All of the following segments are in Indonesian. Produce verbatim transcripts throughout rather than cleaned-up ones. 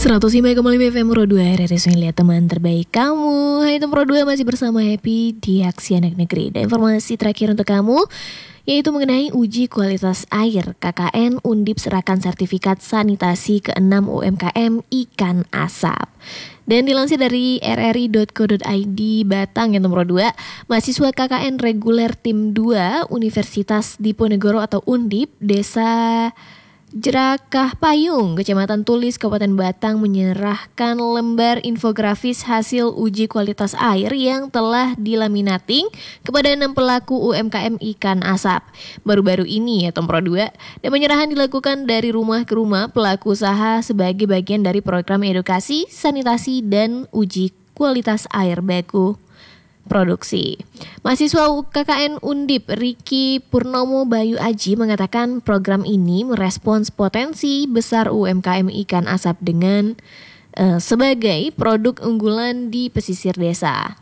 seratus lima koma lima F M Pro dua R R S lihat teman terbaik kamu. Hai teman Pro dua, masih bersama Happy di Aksi Anak Negeri. Dan informasi terakhir untuk kamu yaitu mengenai uji kualitas air. K K N Undip serahkan sertifikat sanitasi ke enam U M K M ikan asap. Dan dilansir dari r r i dot co dot i d Batang ya nomor dua, mahasiswa K K N reguler tim dua Universitas Diponegoro atau Undip, Desa Jerakah Payung, Kecamatan Tulis, Kabupaten Batang menyerahkan lembar infografis hasil uji kualitas air yang telah dilaminating kepada enam pelaku U M K M ikan asap. Baru-baru ini ya Tom Pro dua, dan penyerahan dilakukan dari rumah ke rumah pelaku usaha sebagai bagian dari program edukasi, sanitasi, dan uji kualitas air baku produksi. Mahasiswa K K N Undip Riki Purnomo Bayu Aji mengatakan program ini merespons potensi besar U M K M ikan asap dengan uh, sebagai produk unggulan di pesisir desa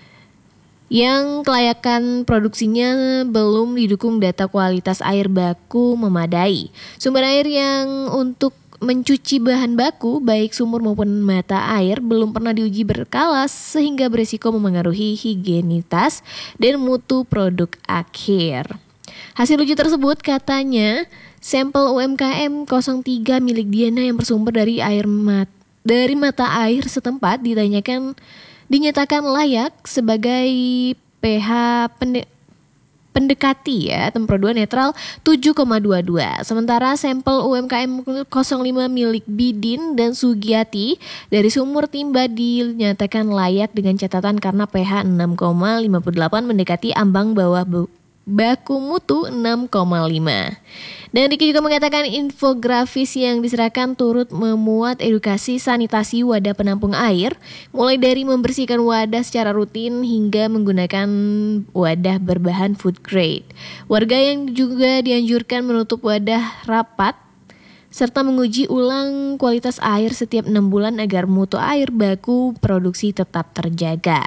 yang kelayakan produksinya belum didukung data kualitas air baku memadai. Sumber air yang untuk mencuci bahan baku baik sumur maupun mata air belum pernah diuji berkala sehingga berisiko memengaruhi higienitas dan mutu produk akhir. Hasil uji tersebut katanya sampel U M K M nol tiga milik Diana yang bersumber dari air mat dari mata air setempat ditanyakan dinyatakan layak sebagai pH pende- pendekati ya, Tempro dua netral tujuh koma dua dua. Sementara sampel U M K M nol lima milik Bidin dan Sugiyati dari sumur timba dinyatakan layak dengan catatan karena pH enam koma lima delapan mendekati ambang bawah bu- baku mutu enam koma lima. Dan Riki juga mengatakan infografis yang diserahkan turut memuat edukasi sanitasi wadah penampung air, mulai dari membersihkan wadah secara rutin hingga menggunakan wadah berbahan food grade. Warga yang juga dianjurkan menutup wadah rapat serta menguji ulang kualitas air setiap enam bulan agar mutu air baku produksi tetap terjaga.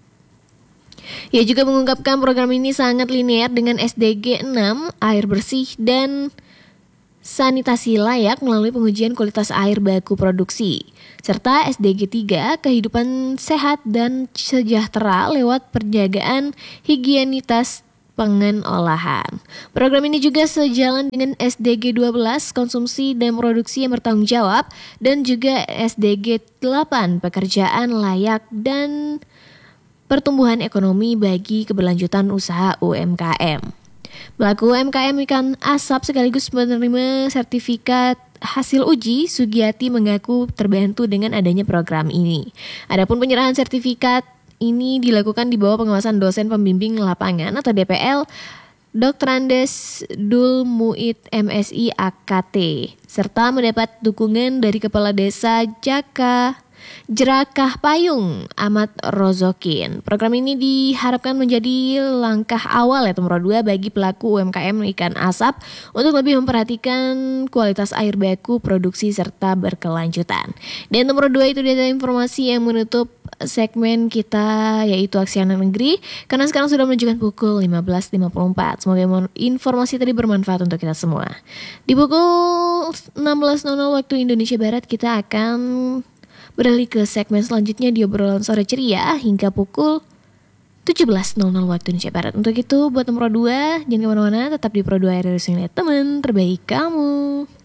Ia juga mengungkapkan program ini sangat linear dengan S D G enam, air bersih dan sanitasi layak melalui pengujian kualitas air baku produksi, serta S D G tiga, kehidupan sehat dan sejahtera lewat penjagaan higienitas pangan olahan. Program ini juga sejalan dengan S D G dua belas, konsumsi dan produksi yang bertanggung jawab, dan juga S D G delapan, pekerjaan layak dan pertumbuhan ekonomi bagi keberlanjutan usaha U M K M. Pelaku U M K M ikan asap sekaligus menerima sertifikat hasil uji, Sugiyati mengaku terbantu dengan adanya program ini. Adapun penyerahan sertifikat ini dilakukan di bawah pengawasan dosen pembimbing lapangan atau D P L Doktor Andes Dul Muid M Si A K T serta mendapat dukungan dari Kepala Desa Jaka Jerakah Payung Ahmad Rozokin. Program ini diharapkan menjadi langkah awal ya Temro dua bagi pelaku U M K M ikan asap untuk lebih memperhatikan kualitas air baku produksi serta berkelanjutan. Dan Temro dua itu data informasi yang menutup segmen kita yaitu Aksi Anak Negeri, karena sekarang sudah menunjukkan pukul lima belas lima puluh empat. Semoga informasi tadi bermanfaat untuk kita semua. Di pukul enam belas waktu Indonesia Barat kita akan beralih ke segmen selanjutnya di obrolan sore ceria hingga pukul tujuh belas waktu Indonesia Barat. Untuk itu buat Pro dua jangan kemana-mana, tetap di Pro dua R R S lihat teman terbaik kamu.